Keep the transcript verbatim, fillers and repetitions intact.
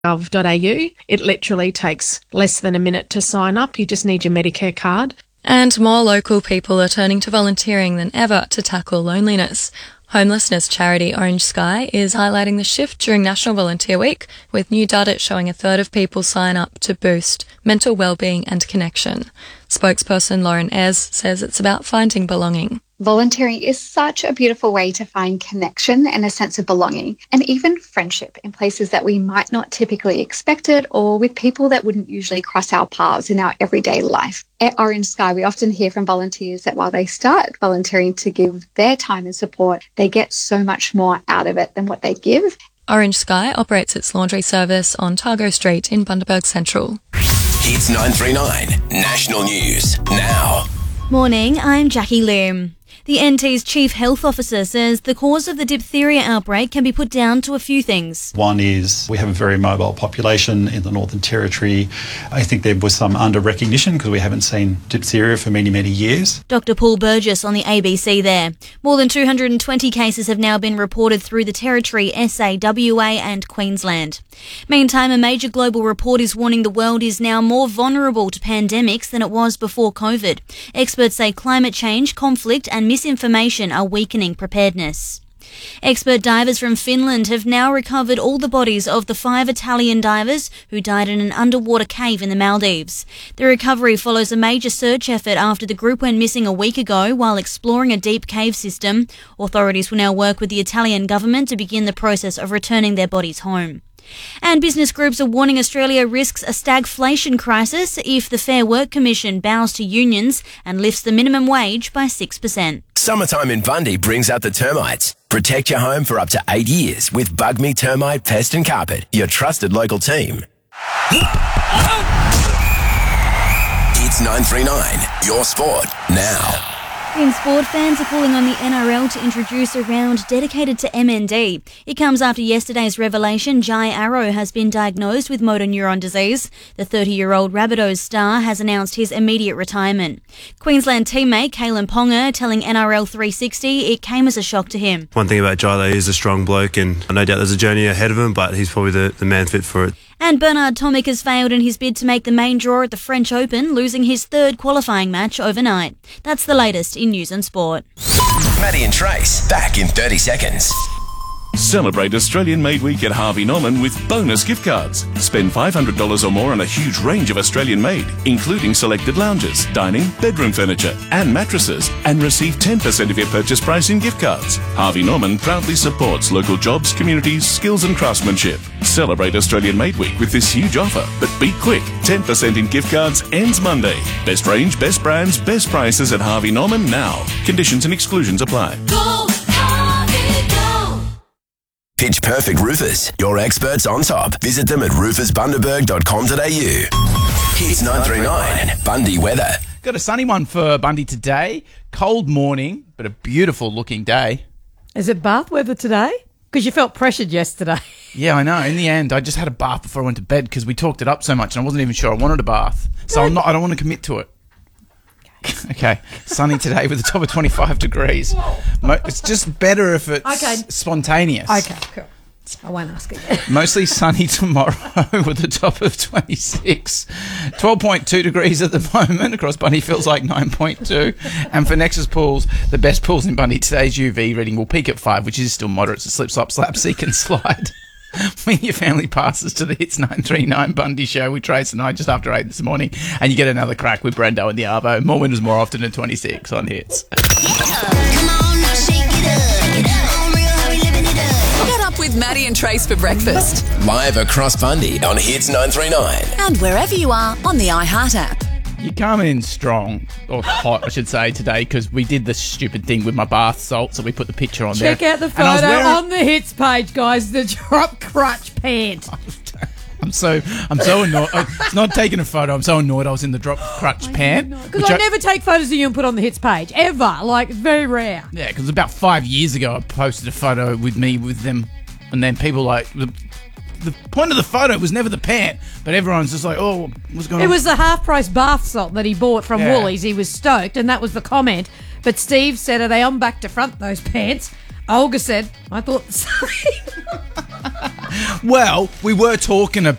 gov dot a u. It literally takes less than a minute to sign up. You just need your Medicare card. And more local people are turning to volunteering than ever to tackle loneliness. Homelessness charity Orange Sky is highlighting the shift during National Volunteer Week, with new data showing a third of people sign up to boost mental well-being and connection. Spokesperson Lauren Ayres says it's about finding belonging. Volunteering is such a beautiful way to find connection and a sense of belonging, and even friendship in places that we might not typically expect it, or with people that wouldn't usually cross our paths in our everyday life. At Orange Sky, we often hear from volunteers that while they start volunteering to give their time and support, they get so much more out of it than what they give. Orange Sky operates its laundry service on Targo Street in Bundaberg Central. Hits nine three nine, National News, now. Morning, I'm Jackie Lim. The N T's Chief Health Officer says the cause of the diphtheria outbreak can be put down to a few things. One is we have a very mobile population in the Northern Territory. I think there was some under-recognition because we haven't seen diphtheria for many, many years. Doctor Paul Burgess on the A B C there. More than two hundred twenty cases have now been reported through the Territory, S A, W A and Queensland. Meantime, a major global report is warning the world is now more vulnerable to pandemics than it was before COVID. Experts say climate change, conflict and misinformation are weakening preparedness. Expert divers from Finland have now recovered all the bodies of the five Italian divers who died in an underwater cave in the Maldives. The recovery follows a major search effort after the group went missing a week ago while exploring a deep cave system. Authorities will now work with the Italian government to begin the process of returning their bodies home. And business groups are warning Australia risks a stagflation crisis if the Fair Work Commission bows to unions and lifts the minimum wage by six percent. Summertime in Bundy brings out the termites. Protect your home for up to eight years with Bug Me Termite Pest and Carpet, your trusted local team. Hits nine three nine, your sport, now. In sport, fans are calling on the N R L to introduce a round dedicated to M N D. It comes after yesterday's revelation Jai Arrow has been diagnosed with motor neuron disease. The thirty-year-old Rabbitohs star has announced his immediate retirement. Queensland teammate Kalen Ponga telling N R L three sixty it came as a shock to him. One thing about Jai, though, he's a strong bloke, and no doubt there's a journey ahead of him, but he's probably the, the man fit for it. And Bernard Tomic has failed in his bid to make the main draw at the French Open, losing his third qualifying match overnight. That's the latest in news and sport. Maddie and Trace, back in thirty seconds. Celebrate Australian Made Week at Harvey Norman with bonus gift cards. Spend five hundred dollars or more on a huge range of Australian made, including selected lounges, dining, bedroom furniture and mattresses, and receive ten percent of your purchase price in gift cards. Harvey Norman proudly supports local jobs, communities, skills and craftsmanship. Celebrate Australian Made Week with this huge offer, but be quick. ten percent in gift cards ends Monday. Best range, best brands, best prices at Harvey Norman now. Conditions and exclusions apply. Go, Harvey, go. Pitch Perfect Roofers, your experts on top. Visit them at roofers bundaberg dot com dot a u. Hits nine three nine, Bundy weather. Got a sunny one for Bundy today. Cold morning, but a beautiful looking day. Is it bath weather today? Because you felt pressured yesterday. Yeah, I know. In the end, I just had a bath before I went to bed because we talked it up so much and I wasn't even sure I wanted a bath. So I'm not, I don't want to commit to it. Okay, sunny today with a top of twenty-five degrees. It's just better if it's okay. spontaneous. Okay, cool. I won't ask again. Mostly sunny tomorrow with a top of twenty-six. twelve point two degrees at the moment. Across Bundy feels like nine point two. And for Nexus Pools, the best pools in Bundy, today's U V reading will peak at five, which is still moderate, so slip, slop, slap, seek and slide. When your family passes to the Hits nine three nine Bundy show with Trace and I just after eight this morning, and you get another crack with Brendo and the Arvo. More winners more often than twenty-six on Hits. Come on, now shake it up. Get on real, how we living it up. Get up with Maddie and Trace for breakfast. Live across Bundy on Hits nine three nine. And wherever you are on the iHeart app. You come in strong, or hot, I should say, today, because we did the stupid thing with my bath salt, so we put the picture on Check there. Check out the photo wearing... on the Hits page, guys, the drop crotch pant. I'm so I'm so annoyed. It's not taking a photo. I'm so annoyed I was in the drop crotch I pant. Because I, I never take photos of you and put on the Hits page, ever. Like, it's very rare. Yeah, because about five years ago, I posted a photo with me with them, and then people like... The point of the photo was never the pant, but everyone's just like, oh, what's going on? It was the half-price bath salt that he bought from yeah. Woolies. He was stoked, and that was the comment. But Steve said, are they on back to front, those pants? Olga said, I thought the same. Well, we were talking